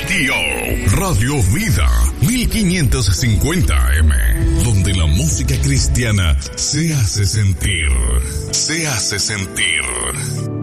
Radio, Radio Vida, 1550 AM, donde la música cristiana se hace sentir, se hace sentir.